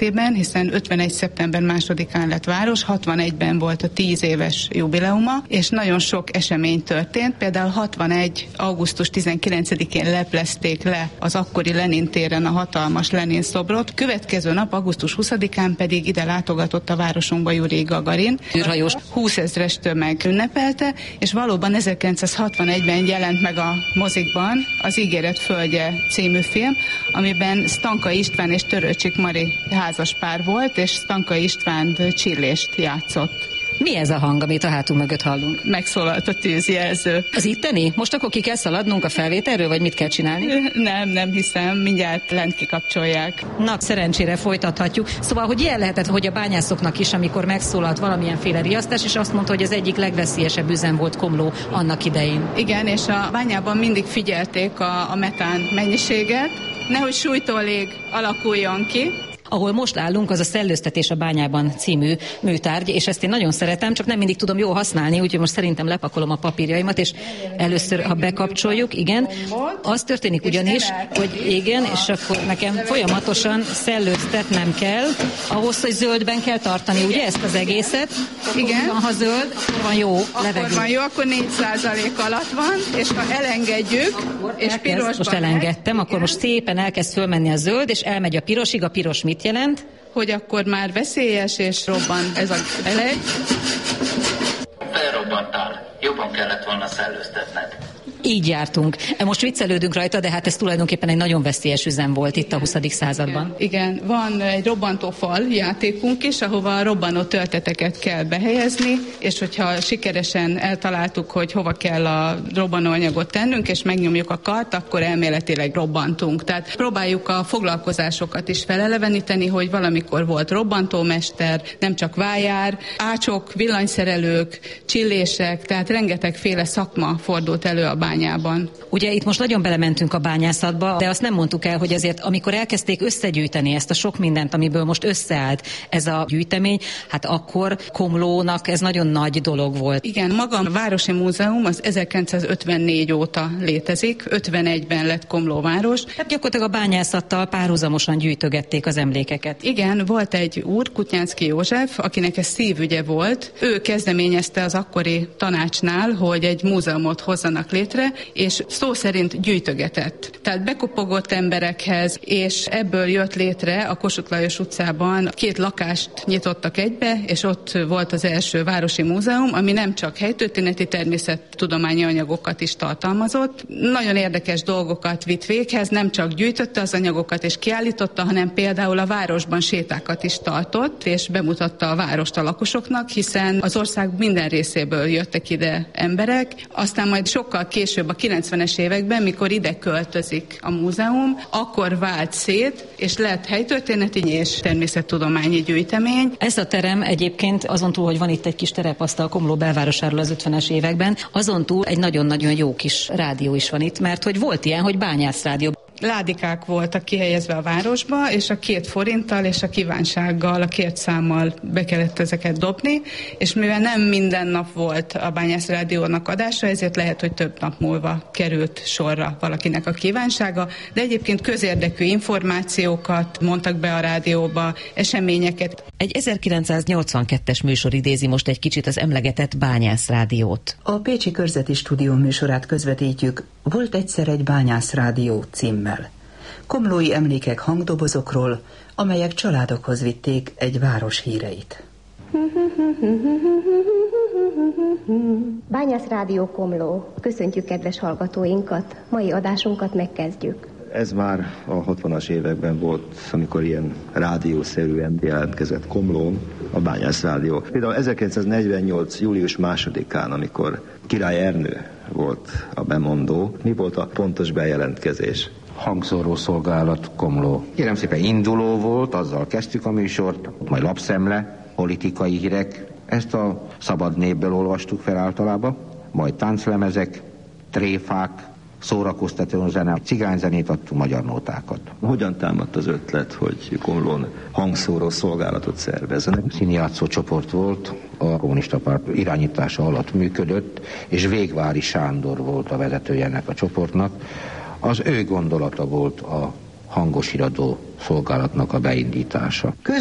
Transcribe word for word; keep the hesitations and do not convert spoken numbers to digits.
életében, hiszen ötvenegy. szeptember másodikán lett város, hatvanegyben volt a tíz éves jubileuma, és nagyon sok esemény történt. Például hatvanegy. augusztus tizenkilencedikén leplezték le az akkori Lenin téren a hatalmas Lenin szobrot. Következő nap, augusztus huszadikán pedig ide látogatott a városunkba Jurij Gagarin. űrhajós húszezres tömeg ünnepelte, és valóban ezerkilencszázhatvanegyben jelent meg a mozikban az Ígéret földje című film, amiben Stanka István és Törőcsik Mari házaspár volt, és Stanka István csillést játszott. Mi ez a hang, amit a hátunk mögött hallunk? Megszólalt a tűzjelző. Az itteni? Most akkor ki kell szaladnunk a felvételről, vagy mit kell csinálni? Nem, nem hiszem, mindjárt lent kikapcsolják. Na, szerencsére folytathatjuk. Szóval, hogy ilyen lehetett, hogy a bányászoknak is, amikor megszólalt valamilyenféle riasztás, és azt mondta, hogy az egyik legveszélyesebb üzem volt Komló annak idején. Igen, és a bányában mindig figyelték a, a metán mennyiséget, nehogy súlytólég alakuljon ki. Ahol most állunk, az a Szellőztetés a bányában című műtárgy, és ezt én nagyon szeretem, csak nem mindig tudom jól használni, úgyhogy most szerintem lepakolom a papírjaimat, és először, ha bekapcsoljuk, igen, az történik ugyanis, hogy igen, és akkor nekem folyamatosan szellőztetnem kell, ahhoz, hogy zöldben kell tartani, ugye ezt az egészet? Igen. Van, ha zöld, van jó levegő. Akkor van jó, akkor négy százalék alatt van, és ha elengedjük, és pirosban most elengedtem, megy, akkor most szépen elkezd fölmenni a zöld, és elmegy a pirosig, a piros mit jelent? Hogy akkor már veszélyes, és robban ez a elegy. Felrobbantál. Jobban kellett volna szellőztetned. Így jártunk. Most viccelődünk rajta, de hát ez tulajdonképpen egy nagyon veszélyes üzem volt itt a huszadik században. Igen, igen, van egy robbantófal játékunk is, ahova a robbanó tölteteket kell behelyezni, és hogyha sikeresen eltaláltuk, hogy hova kell a robbanóanyagot tennünk, és megnyomjuk a kart, akkor elméletileg robbantunk. Tehát próbáljuk a foglalkozásokat is feleleveníteni, hogy valamikor volt robbantómester, nem csak vájár, ácsok, villanyszerelők, csillések, tehát rengetegféle szakma fordult elő a bányában. Ugye itt most nagyon belementünk a bányászatba, de azt nem mondtuk el, hogy azért amikor elkezdték összegyűjteni ezt a sok mindent, amiből most összeállt ez a gyűjtemény, hát akkor Komlónak ez nagyon nagy dolog volt. Igen, maga a Városi Múzeum az ezerkilencszázötvennégy óta létezik, ötvenegyben lett Komló város. Hát gyakorlatilag a bányászattal párhuzamosan gyűjtögették az emlékeket. Igen, volt egy úr, Kutnyánszky József, akinek ez szívügye volt. Ő kezdeményezte az akkori tanácsnál, hogy egy múzeumot hozzanak létre, és szó szerint gyűjtögetett. Tehát bekopogott emberekhez, és ebből jött létre a Kossuth Lajos utcában két lakást nyitottak egybe, és ott volt az első városi múzeum, ami nem csak helytörténeti természettudományi anyagokat is tartalmazott. Nagyon érdekes dolgokat vitt véghez, nem csak gyűjtötte az anyagokat és kiállította, hanem például a városban sétákat is tartott, és bemutatta a várost a lakosoknak, hiszen az ország minden részéből jöttek ide emberek. Aztán majd sokkal később a kilencvenes években, mikor ide költözik a múzeum, akkor vált szét, és lett helytörténeti és természettudományi gyűjtemény. Ez a terem egyébként azon túl, hogy van itt egy kis terepasztal Komló belvárosáról az ötvenes években, azon túl egy nagyon-nagyon jó kis rádió is van itt, mert hogy volt ilyen, hogy bányászrádió. Ládikák voltak kihelyezve a városba, és a két forinttal és a kívánsággal, a két számmal be kellett ezeket dobni, és mivel nem minden nap volt a Bányászrádiónak adása, ezért lehet, hogy több nap múlva került sorra valakinek a kívánsága, de egyébként közérdekű információkat mondtak be a rádióba, eseményeket. Egy ezerkilencszáznyolcvankettes műsor idézi most egy kicsit az emlegetett Bányászrádiót. A Pécsi Körzeti Stúdió műsorát közvetítjük Volt egyszer egy Bányászrádió címmel. Komlói emlékek hangdobozokról, amelyek családokhoz vitték egy város híreit. Bányászrádió Komló. Köszöntjük kedves hallgatóinkat. Mai adásunkat megkezdjük. Ez már a hatvanas években volt, amikor ilyen rádiószerűen jelentkezett Komlón a Bányászrádió. Például ezerkilencszáznegyvennyolc. július másodikán, amikor Király Ernő volt a bemondó, mi volt a pontos bejelentkezés? Hangszóró szolgálat Komló. Kérem szépen, induló volt, azzal kezdtük a műsort, majd lapszemle, politikai hírek, ezt a szabad népből olvastuk fel általában, majd tánclemezek, tréfák, szórakoztató zene, cigányzenét adtunk, magyar nótákat. Hogyan támadt az ötlet, hogy Komlón hangszóró szolgálatot szervezzenek? Színjátszó csoport volt, a kommunista párt irányítása alatt működött, és Végvári Sándor volt a vezetője ennek a csoportnak. Az ő gondolata volt a hangosiradó szolgálatnak a beindítása.